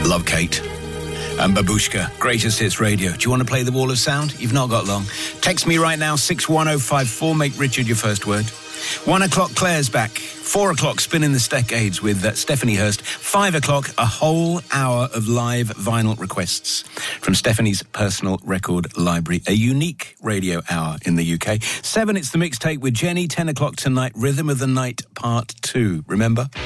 Love Kate. And Babushka, Greatest Hits Radio. Do you want to play the Wall of Sound? You've not got long. Text me right now, 61054. Make Richard your first word. 1 o'clock, Claire's back. 4 o'clock, Spinning the Decades with Stephanie Hurst. 5 o'clock, a whole hour of live vinyl requests from Stephanie's personal record library. A unique radio hour in the UK. 7, it's the mixtape with Jenny. 10 o'clock tonight, Rhythm of the Night Part 2. Remember?